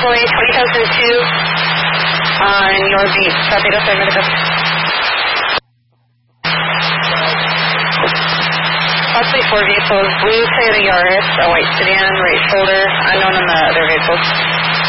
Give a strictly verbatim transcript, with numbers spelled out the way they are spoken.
Convoy twenty thousand two on your beat. Torpedo Medical. Possibly four vehicles, blue Toyota Yaris, a white sedan, right shoulder, unknown on the other vehicles.